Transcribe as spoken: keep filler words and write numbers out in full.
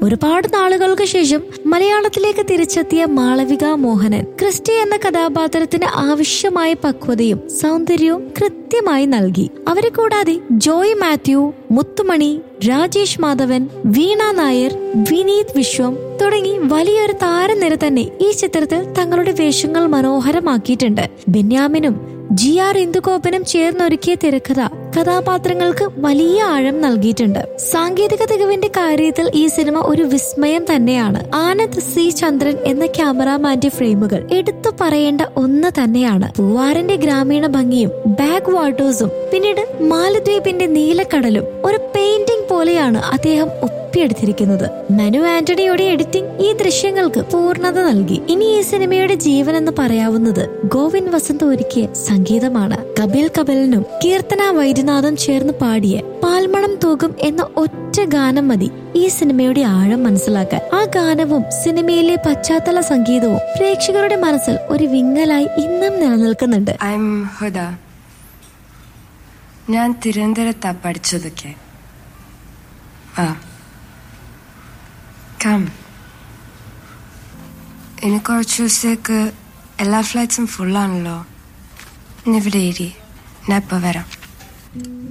ഒരുപാട് നാളുകൾക്ക് ശേഷം മലയാളത്തിലേക്ക് തിരിച്ചെത്തിയ മാളവിക മോഹനൻ ക്രിസ്റ്റി എന്ന കഥാപാത്രത്തിന് ആവശ്യമായ പക്വതയും സൗന്ദര്യവും കൃത്യമായി നൽകി. അവരെ കൂടാതെ ജോയ് മാത്യു, മുത്തുമണി, രാജേഷ് മാധവൻ, വീണ നായർ, വിനീത് വിശ്വം തുടങ്ങി വലിയൊരു താരനിര തന്നെ ഈ ചിത്രത്തിൽ തങ്ങളുടെ വേഷങ്ങൾ മനോഹരമാക്കിയിട്ടുണ്ട്. ബെന്യാമിനും ജി ആർ ഇന്ദുഗോപനും ചേർന്നൊരുക്കിയ തിരക്കഥ കഥാപാത്രങ്ങൾക്ക് വലിയ ആഴം നൽകിയിട്ടുണ്ട്. സാങ്കേതിക തികവിന്റെ കാര്യത്തിൽ ഈ സിനിമ ഒരു വിസ്മയം തന്നെയാണ്. ആനന്ദ് സി ചന്ദ്രൻ എന്ന ക്യാമറാമാന്റെ ഫ്രെയിമുകൾ എടുത്തു പറയേണ്ട ഒന്ന് തന്നെയാണ്. പൂവാറിന്റെ ഗ്രാമീണ ഭംഗിയും ബാക്ക് വാട്ടേഴ്സും പിന്നീട് മാലദ്വീപിന്റെ നീലക്കടലും ഒരു പെയിന്റിംഗ് പോലെയാണ് അദ്ദേഹം ഒപ്പിയെടുത്തിരിക്കുന്നത്. മനു ആന്റണിയുടെ എഡിറ്റിംഗ് ഈ ദൃശ്യങ്ങൾക്ക് പൂർണ്ണത നൽകി. ഇനി ഈ സിനിമയുടെ ജീവൻ എന്ന് പറയാവുന്നത് ഗോവിന്ദ് വസന്ത് ഒരുക്കിയ സംഗീതമാണ്. കപിൽ കപിലിനും കീർത്തന വൈദ്യനാഥും ചേർന്ന് പാടിയ പാൽമണം തൂകും എന്ന ഒറ്റ ഗാനം മതി ഈ സിനിമയുടെ ആഴം മനസ്സിലാക്കാൻ. ആ ഗാനവും സിനിമയിലെ പശ്ചാത്തല സംഗീതവും പ്രേക്ഷകരുടെ മനസ്സിൽ ഒരു വിങ്ങലായി ഇന്നും നിലനിൽക്കുന്നുണ്ട്. ഞാൻ തിരുവനന്തപുരത്താ പഠിച്ചതൊക്കെ. ആ കം ഇനി കുറച്ച് ദിവസത്തേക്ക് എല്ലാ ഫ്ലൈറ്റ്സും ഫുള്ളാണല്ലോ. ഇവിടെ ഇരി, ഞാൻ ഇപ്പൊ വരാം.